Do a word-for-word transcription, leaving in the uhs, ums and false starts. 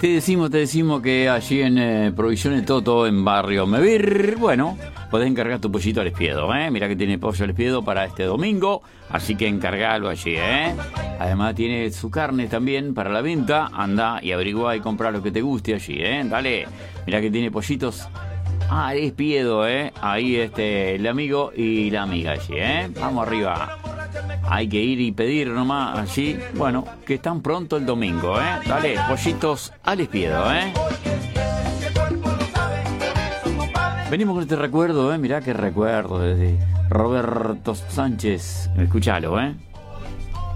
Te decimos, te decimos que allí en eh, Provisiones Toto, en Barrio Mevir, bueno, podés encargar tu pollito al espiedo, ¿eh? Mirá que tiene pollo al espiedo para este domingo, así que encargalo allí, ¿eh? Además tiene su carne también para la venta, anda y averigua y compra lo que te guste allí, ¿eh? Dale, mirá que tiene pollitos al espiedo, ¿eh? Ahí este, el amigo y la amiga allí, ¿eh? Vamos arriba. Hay que ir y pedir nomás allí, bueno, que están pronto el domingo, ¿eh? Dale, pollitos al espiedo, ¿eh? Venimos con este recuerdo, ¿eh? Mirá qué recuerdo desde Roberto Sánchez. Escuchalo, ¿eh?